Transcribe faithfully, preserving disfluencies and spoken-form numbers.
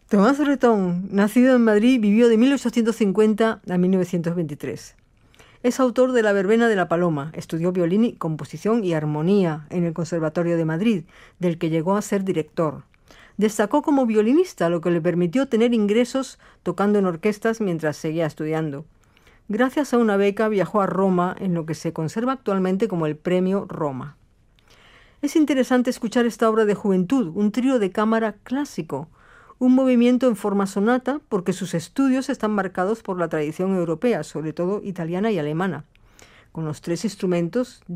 Tomás Bretón, nacido en Madrid, vivió de mil ochocientos cincuenta a mil novecientos veintitrés. Es autor de La verbena de la paloma, estudió violín, y composición y armonía en el Conservatorio de Madrid, del que llegó a ser director. Destacó como violinista, lo que le permitió tener ingresos tocando en orquestas mientras seguía estudiando. Gracias a una beca viajó a Roma en lo que se conserva actualmente como el Premio Roma. Es interesante escuchar esta obra de juventud, un trío de cámara clásico, un movimiento en forma sonata porque sus estudios están marcados por la tradición europea, sobre todo italiana y alemana, con los tres instrumentos